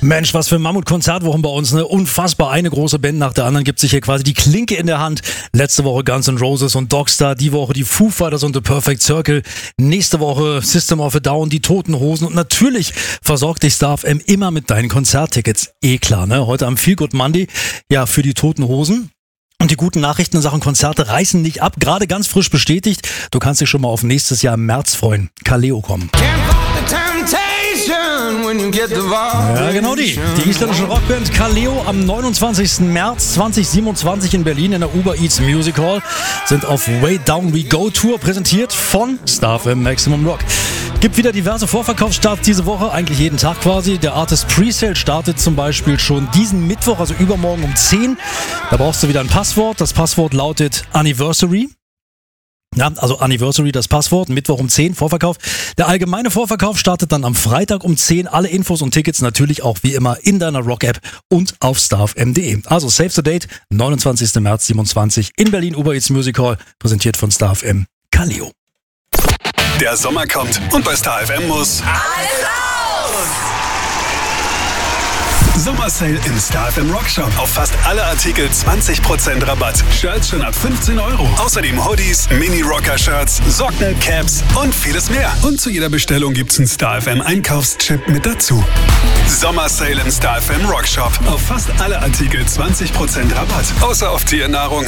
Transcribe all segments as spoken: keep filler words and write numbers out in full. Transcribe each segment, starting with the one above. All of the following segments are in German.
Mensch, was für Mammut-Konzertwochen bei uns, ne? Unfassbar, eine große Band nach der anderen gibt sich hier quasi die Klinke in der Hand. Letzte Woche Guns N' Roses und Dogstar, die Woche die Foo Fighters und The Perfect Circle, nächste Woche System of a Down, die Toten Hosen und natürlich versorgt dich Star F M immer mit deinen Konzerttickets. Eh klar, ne? Heute am Feel Good Monday, ja, für die Toten Hosen. Und die guten Nachrichten in Sachen Konzerte reißen nicht ab, gerade ganz frisch bestätigt. Du kannst dich schon mal auf nächstes Jahr im März freuen. Kaleo kommen. Ja, genau die. Die isländische Rockband Kaleo am neunundzwanzigsten März zweitausendsiebenundzwanzig in Berlin in der Uber Eats Music Hall sind auf Way Down We Go Tour, präsentiert von Star F M Maximum Rock. Gibt wieder diverse Vorverkaufsstarts diese Woche, eigentlich jeden Tag quasi. Der Artist Presale startet zum Beispiel schon diesen Mittwoch, also übermorgen um zehn. Da brauchst du wieder ein Passwort. Das Passwort lautet Anniversary. Ja, also Anniversary, das Passwort, Mittwoch um zehn, Vorverkauf. Der allgemeine Vorverkauf startet dann am Freitag um zehn. Alle Infos und Tickets natürlich auch wie immer in deiner Rock-App und auf starfm punkt de. Also save the date, neunundzwanzigsten März siebenundzwanzig in Berlin, Uber Eats Music Hall, präsentiert von Star F M, Kaleo. Der Sommer kommt und bei Star F M muss alles raus! Sommersale im Star F M Rockshop. Auf fast alle Artikel zwanzig Prozent Rabatt. Shirts schon ab fünfzehn Euro. Außerdem Hoodies, Mini-Rocker-Shirts, Socken, Caps und vieles mehr. Und zu jeder Bestellung gibt's einen Star F M Einkaufschip mit dazu. Sommersale im Star F M Rockshop. Auf fast alle Artikel zwanzig Prozent Rabatt. Außer auf Tiernahrung.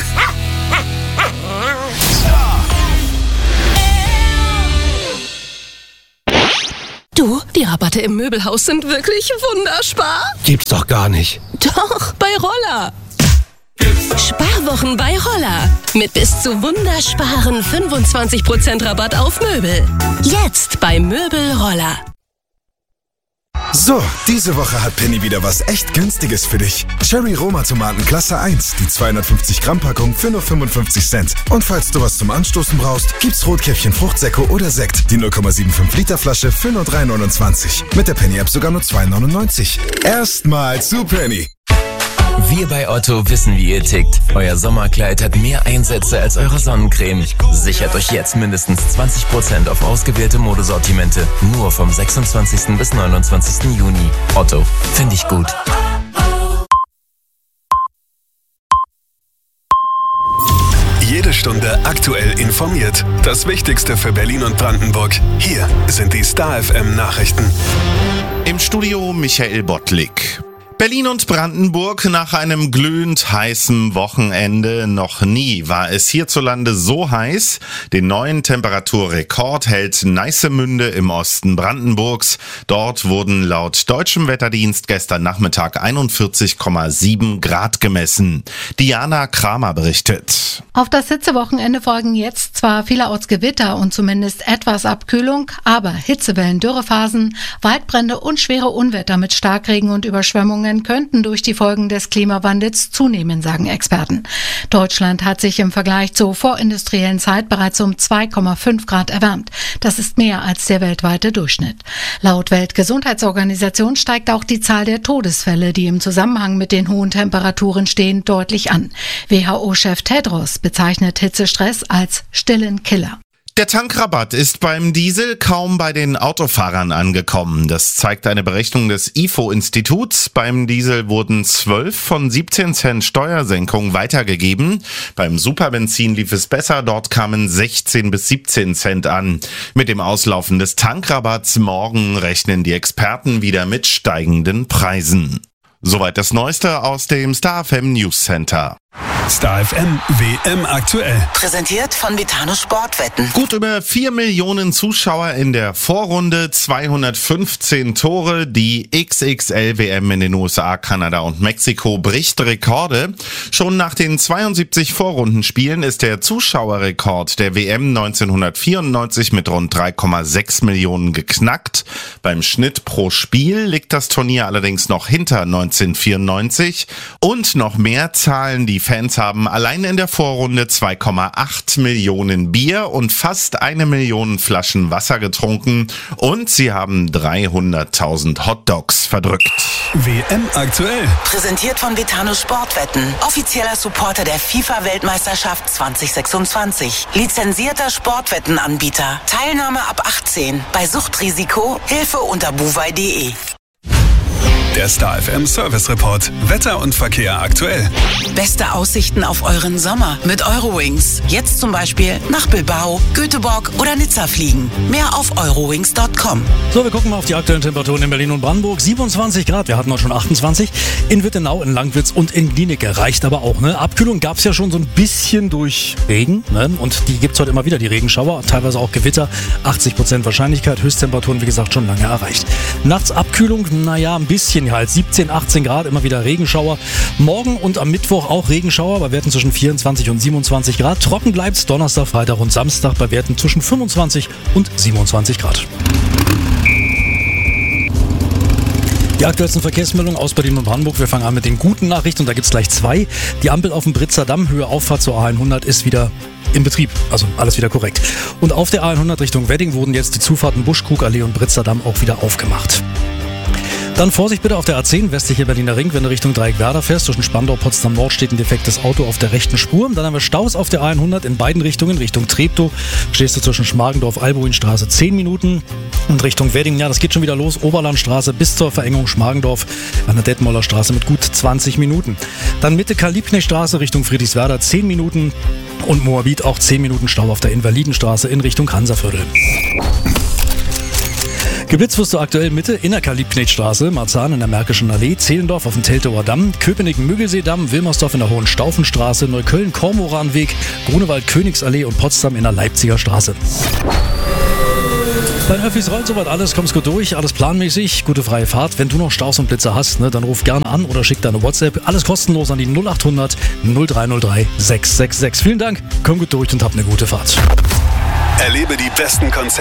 Du, die Rabatte im Möbelhaus sind wirklich wunderspar. Gibt's doch gar nicht. Doch, bei Roller. Sparwochen bei Roller. Mit bis zu wundersparen fünfundzwanzig Prozent Rabatt auf Möbel. Jetzt bei Möbel Roller. So, diese Woche hat Penny wieder was echt Günstiges für dich. Cherry Roma Tomaten Klasse eins, die zweihundertfünfzig Gramm Packung für nur fünfundfünfzig Cent. Und falls du was zum Anstoßen brauchst, gibt's Rotkäppchen Fruchtsäcke oder Sekt, die null Komma fünfundsiebzig Liter Flasche für nur drei neunundzwanzig. Mit der Penny App sogar nur zwei neunundneunzig. Erstmal zu Penny. Wir bei Otto wissen, wie ihr tickt. Euer Sommerkleid hat mehr Einsätze als eure Sonnencreme. Sichert euch jetzt mindestens zwanzig Prozent auf ausgewählte Modesortimente. Nur vom sechsundzwanzigsten bis neunundzwanzigsten Juni. Otto, finde ich gut. Jede Stunde aktuell informiert. Das Wichtigste für Berlin und Brandenburg. Hier sind die Star F M Nachrichten. Im Studio Michael Bottlik. Berlin und Brandenburg nach einem glühend heißen Wochenende. Noch nie war es hierzulande so heiß. Den neuen Temperaturrekord hält Neissemünde im Osten Brandenburgs. Dort wurden laut deutschem Wetterdienst gestern Nachmittag einundvierzig Komma sieben Grad gemessen. Diana Kramer berichtet. Auf das Hitzewochenende folgen jetzt zwar vielerorts Gewitter und zumindest etwas Abkühlung, aber Hitzewellen, Dürrephasen, Waldbrände und schwere Unwetter mit Starkregen und Überschwemmungen könnten durch die Folgen des Klimawandels zunehmen, sagen Experten. Deutschland hat sich im Vergleich zur vorindustriellen Zeit bereits um zwei Komma fünf Grad erwärmt. Das ist mehr als der weltweite Durchschnitt. Laut Weltgesundheitsorganisation steigt auch die Zahl der Todesfälle, die im Zusammenhang mit den hohen Temperaturen stehen, deutlich an. W H O-Chef Tedros bezeichnet Hitzestress als stillen Killer. Der Tankrabatt ist beim Diesel kaum bei den Autofahrern angekommen. Das zeigt eine Berechnung des I F O-Instituts. Beim Diesel wurden zwölf von siebzehn Cent Steuersenkung weitergegeben. Beim Superbenzin lief es besser. Dort kamen sechzehn bis siebzehn Cent an. Mit dem Auslaufen des Tankrabatts morgen rechnen die Experten wieder mit steigenden Preisen. Soweit das Neueste aus dem Star F M News Center. Star F M W M aktuell. Präsentiert von Vitano Sportwetten. Gut über vier Millionen Zuschauer in der Vorrunde, zweihundertfünfzehn Tore. Die X X L W M in den U S A, Kanada und Mexiko bricht Rekorde. Schon nach den zweiundsiebzig Vorrundenspielen ist der Zuschauerrekord der W M neunzehnhundertvierundneunzig mit rund drei Komma sechs Millionen geknackt. Beim Schnitt pro Spiel liegt das Turnier allerdings noch hinter neunzehnhundertvierundneunzig. Und noch mehr zahlen die Fans haben allein in der Vorrunde zwei Komma acht Millionen Bier und fast eine Million Flaschen Wasser getrunken und sie haben dreihunderttausend Hotdogs verdrückt. W M aktuell. Präsentiert von Vitano Sportwetten. Offizieller Supporter der FIFA-Weltmeisterschaft zwanzig sechsundzwanzig. Lizenzierter Sportwettenanbieter. Teilnahme ab achtzehn. Bei Suchtrisiko Hilfe unter buwei punkt de. Der Star F M Service Report. Wetter und Verkehr aktuell. Beste Aussichten auf euren Sommer mit Eurowings. Jetzt zum Beispiel nach Bilbao, Göteborg oder Nizza fliegen. Mehr auf eurowings punkt com. So, wir gucken mal auf die aktuellen Temperaturen in Berlin und Brandenburg. siebenundzwanzig Grad, wir hatten auch schon achtundzwanzig. In Wittenau, in Langwitz und in Glienicke. Reicht aber auch, ne? Abkühlung gab es ja schon so ein bisschen durch Regen, ne? Und die gibt es heute immer wieder, die Regenschauer. Teilweise auch Gewitter. achtzig Prozent Wahrscheinlichkeit. Höchsttemperaturen, wie gesagt, schon lange erreicht. Nachts Abkühlung, naja, ein bisschen halt. siebzehn, achtzehn Grad, immer wieder Regenschauer. Morgen und am Mittwoch auch Regenschauer bei Werten zwischen vierundzwanzig und siebenundzwanzig Grad. Trocken bleibt's Donnerstag, Freitag und Samstag bei Werten zwischen fünfundzwanzig und siebenundzwanzig Grad. Die aktuellsten Verkehrsmeldungen aus Berlin und Brandenburg. Wir fangen an mit den guten Nachrichten und da gibt es gleich zwei. Die Ampel auf dem Britzer Damm, Höhe Auffahrt zur A hundert, ist wieder in Betrieb. Also alles wieder korrekt. Und auf der A hundert Richtung Wedding wurden jetzt die Zufahrten Buschkrugallee und Britzer Damm auch wieder aufgemacht. Dann Vorsicht bitte auf der A zehn, westliche Berliner Ring, wenn du Richtung Dreieckwerder fährst. Zwischen Spandau und Potsdam Nord steht ein defektes Auto auf der rechten Spur. Dann haben wir Staus auf der A hundert in beiden Richtungen. Richtung Treptow stehst du zwischen Schmargendorf-Albuinstraße zehn Minuten. Und Richtung Wedding, ja, das geht schon wieder los. Oberlandstraße bis zur Verengung Schmargendorf an der Detmolder Straße mit gut zwanzig Minuten. Dann Mitte Karl-Liebknecht-Straße Richtung Friedrichswerder zehn Minuten. Und Moabit auch zehn Minuten Stau auf der Invalidenstraße in Richtung Hansaviertel. Geblitzt wirst du aktuell Mitte Inner-Karl-Liebknecht-Straße, Marzahn in der Märkischen Allee, Zehlendorf auf dem Teltower Damm, Köpenick-Müggelsee-Damm, Wilmersdorf in der Hohenstaufenstraße, Neukölln-Kormoranweg, Grunewald-Königsallee und Potsdam in der Leipziger Straße. Bei den Öffis rollt soweit alles, kommst gut durch, alles planmäßig, gute freie Fahrt. Wenn du noch Staus und Blitzer hast, ne, dann ruf gerne an oder schick deine WhatsApp. Alles kostenlos an die null acht hundert null drei null drei sechs sechs sechs. Vielen Dank, komm gut durch und hab eine gute Fahrt. Erlebe die besten Konzerte